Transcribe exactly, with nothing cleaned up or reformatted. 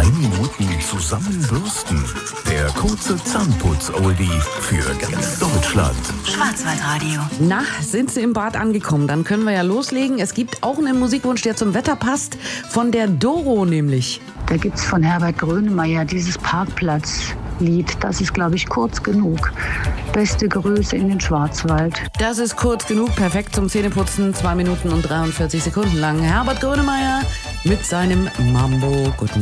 zehn Minuten zusammenbürsten. Der kurze Zahnputz-Oldie für ganz Deutschland. Schwarzwaldradio. Na, sind Sie im Bad angekommen? Dann können wir ja loslegen. Es gibt auch einen Musikwunsch, der zum Wetter passt, von der Doro nämlich. Da gibt's von Herbert Grönemeyer dieses Parkplatzlied. Das ist, glaube ich, kurz genug. Beste Grüße in den Schwarzwald. Das ist kurz genug, perfekt zum Zähneputzen. zwei Minuten und dreiundvierzig Sekunden lang. Herbert Grönemeyer mit seinem Mambo. Guten